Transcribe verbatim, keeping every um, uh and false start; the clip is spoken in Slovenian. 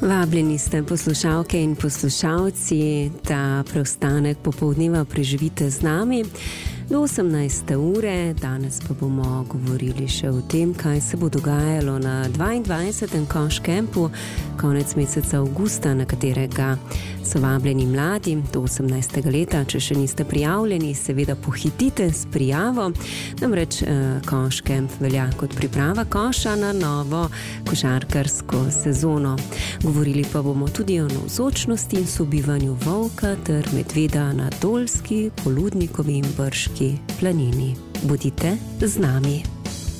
Vabljeni ste poslušalke in poslušalci, ta preostanek popoldneva preživite z nami do osemnajste ure. Danes pa bomo govorili še o tem, kaj se bo dogajalo na dvaindvajsetem Koš Campu konec meseca avgusta, na katerega so vabljeni mladi do osemnajstega leta. Če še niste prijavljeni, seveda pohitite s prijavo. Namreč Koš Camp velja kot priprava koša na novo košarkarsko sezono. Govorili pa bomo tudi o navzočnosti in sobivanju volka ter medveda na Dolski, Poludnikovi in Brški planini. Bodite z nami.